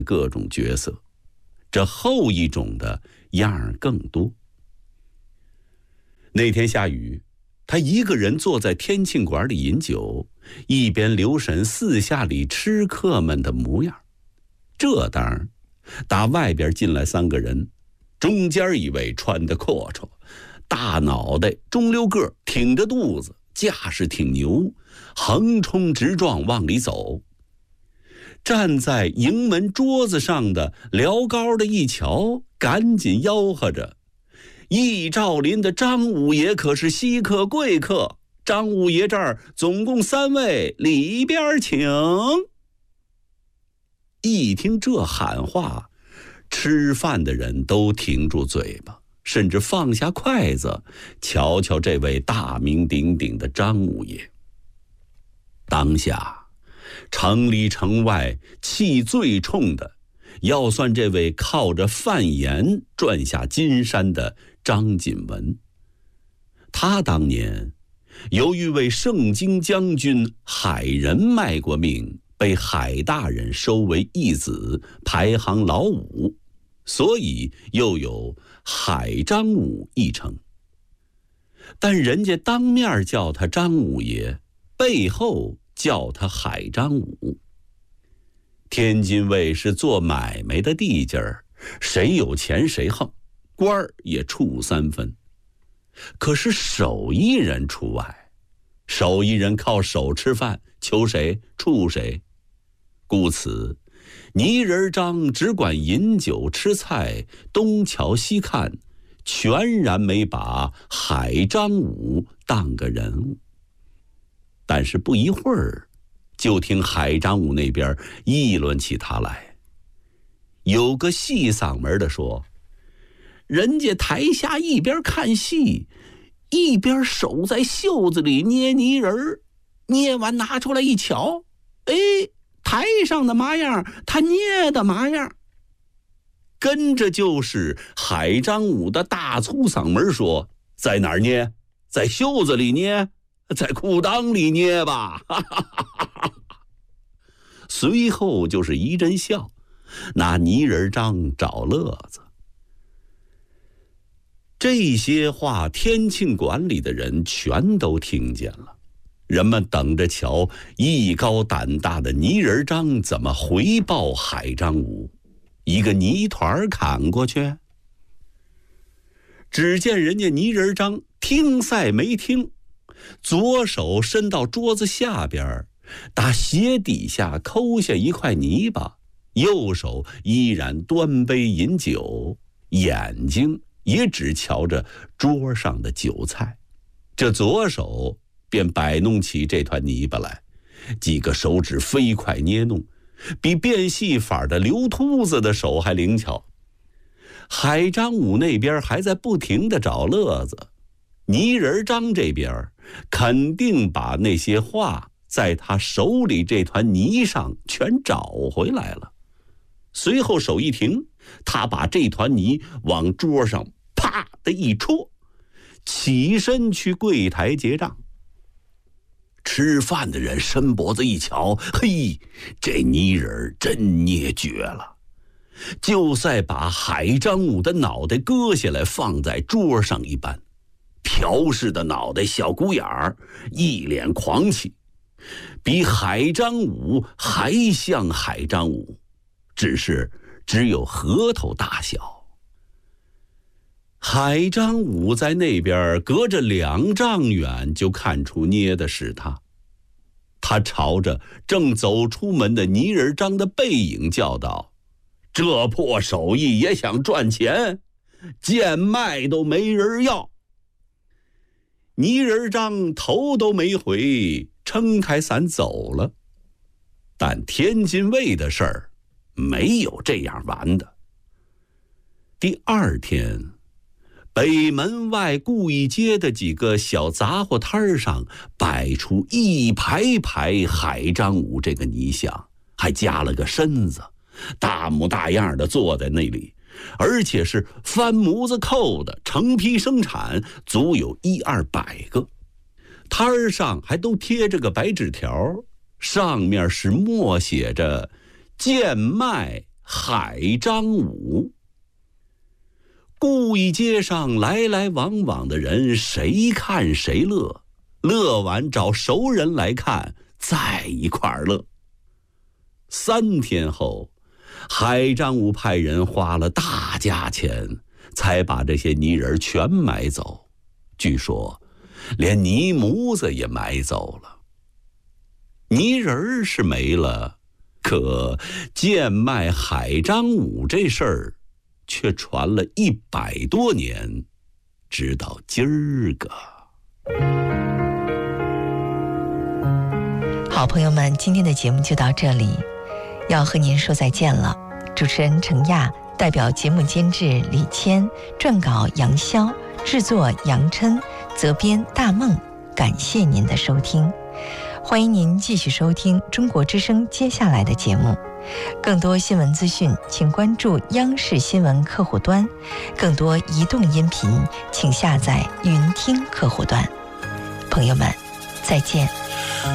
各种角色，这后一种的样儿更多。那天下雨，他一个人坐在天庆馆里饮酒，一边留神四下里吃客们的模样。这当打外边进来3个人，中间一位穿得阔绰，大脑袋中溜个，挺着肚子，架势挺牛，横冲直撞往里走。站在营门桌子上的辽高的一瞧，赶紧吆喝着：易兆林的张五爷可是稀客贵客，张五爷这儿总共3位，里边请。一听这喊话，吃饭的人都停住嘴巴，甚至放下筷子，瞧瞧这位大名鼎鼎的张五爷。当下城里城外气最冲的，要算这位靠着贩盐赚下金山的张锦文。他当年由于为盛京将军海仁卖过命，被海大人收为义子，排行老5，所以又有海张五一称。但人家当面叫他张五爷，背后叫他海张五。天津卫是做买卖的地界儿，谁有钱谁横，官儿也处3分。可是手艺人除外，手艺人靠手吃饭，求谁处谁。故此泥人张只管饮酒吃菜，东瞧西看，全然没把海张五当个人物。但是不一会儿，就听海张五那边议论起他来。有个细嗓门的说：人家台下一边看戏，一边手在袖子里捏泥人，捏完拿出来一瞧，哎，台上的麻样，他捏的麻样。跟着就是海张五的大粗嗓门说：在哪儿捏？在袖子里捏？在裤裆里捏吧。随后就是一阵笑，拿泥人张找乐子。这些话天庆馆里的人全都听见了，人们等着瞧艺高胆大的泥人张怎么回报海张五。一个泥团砍过去，只见人家泥人张听赛没听，左手伸到桌子下边，打鞋底下抠下一块泥巴，右手依然端杯饮酒，眼睛也只瞧着桌上的酒菜。这左手便摆弄起这团泥巴来，几个手指飞快捏弄，比变戏法的刘秃子的手还灵巧。海张五那边还在不停地找乐子，泥人张这边肯定把那些话在他手里这团泥上全找回来了。随后手一停，他把这团泥往桌上啪的一戳，起身去柜台结账。吃饭的人伸脖子一瞧，嘿，这泥人真捏绝了，就赛把海张五的脑袋割下来放在桌上一般。朴氏的脑袋小鼓眼儿，一脸狂气，比海张五还像海张五，只有核桃大小。海张五在那边隔着2丈远就看出捏的是他，他朝着正走出门的泥人张的背影叫道：这破手艺也想赚钱，贱卖都没人要。泥人张头都没回，撑开伞走了。但天津卫的事儿没有这样完的。第2天，北门外顾义街的几个小杂货摊上摆出一排排海张五这个泥像，还加了个身子，大模大样的坐在那里，而且是翻模子扣的，成批生产，足有100-200个。摊上还都贴着个白纸条，上面是默写着贱卖海张武。故意街上来来往往的人，谁看谁乐，乐完找熟人来看，在一块儿乐。3天后，海张武派人花了大价钱，才把这些泥人全买走。据说，连泥模子也买走了。泥人是没了，可贱卖海张武这事儿，却传了100多年，直到今儿个。 好朋友们，今天的节目就到这里，要和您说再见了。主持人程亚，代表节目监制李谦，撰稿杨潇，制作杨琛，责编大梦。感谢您的收听，欢迎您继续收听中国之声接下来的节目。更多新闻资讯，请关注央视新闻客户端；更多移动音频，请下载云听客户端。朋友们，再见。